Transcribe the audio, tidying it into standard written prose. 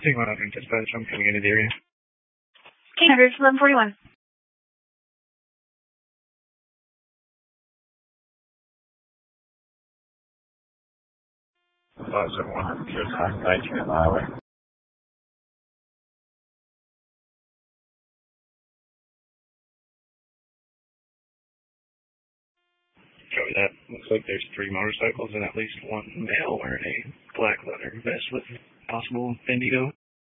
Take 100 dispatch, I'm coming into the area. King 100, 1141. 571, just on 19 on the highway. Copy that. Looks like there's 3 motorcycles and at least 1 male wearing a black leather vest with possible Indigo